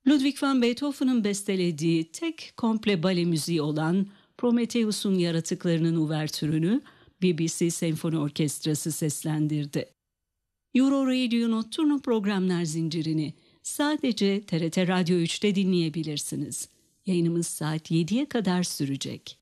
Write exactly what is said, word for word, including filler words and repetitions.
Ludwig van Beethoven'ın bestelediği tek komple bale müziği olan Prometheus'un yaratıklarının uvertürünü B B C Senfoni Orkestrası seslendirdi. Euro Radio Notturno programlar zincirini sadece T R T Radyo üçte dinleyebilirsiniz. Yayınımız saat yediye kadar sürecek.